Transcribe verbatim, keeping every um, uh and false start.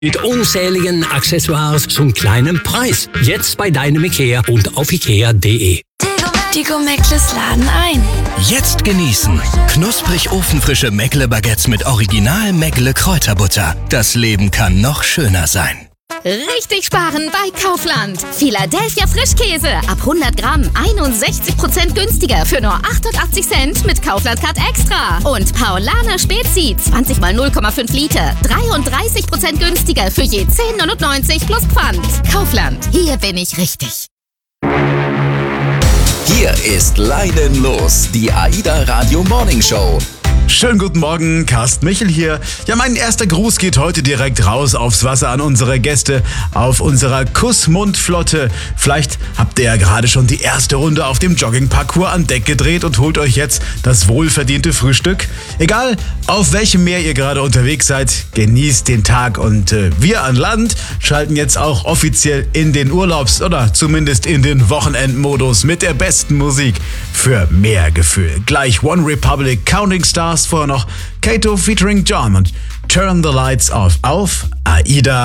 Mit unzähligen Accessoires zum kleinen Preis. Jetzt bei deinem Ikea und auf ikea punkt de. Die Go-Meckles laden ein. Jetzt genießen. Knusprig ofenfrische Meckle-Baguettes mit Original Meckle-Kräuterbutter. Das Leben kann noch schöner sein. Richtig sparen bei Kaufland. Philadelphia Frischkäse ab hundert Gramm einundsechzig Prozent günstiger für nur achtundachtzig Cent mit Kaufland Card Extra. Und Paulaner Spezi zwanzig mal null Komma fünf Liter dreiunddreißig Prozent günstiger für je zehn neunundneunzig plus Pfand. Kaufland, hier bin ich richtig. Hier ist Leinen los, die AIDA Radio Morning Show. Schönen guten Morgen, Carsten Michel hier. Ja, mein erster Gruß geht heute direkt raus aufs Wasser an unsere Gäste auf unserer Kussmundflotte. Vielleicht habt ihr ja gerade schon die erste Runde auf dem Joggingparcours an Deck gedreht und holt euch jetzt das wohlverdiente Frühstück. Egal, auf welchem Meer ihr gerade unterwegs seid, genießt den Tag und äh, wir an Land schalten jetzt auch offiziell in den Urlaubs- oder zumindest in den Wochenendmodus mit der besten Musik für mehr Gefühl. Gleich One Republic, Counting Stars, vorher noch Kato featuring John und Turn the Lights Off auf AIDA.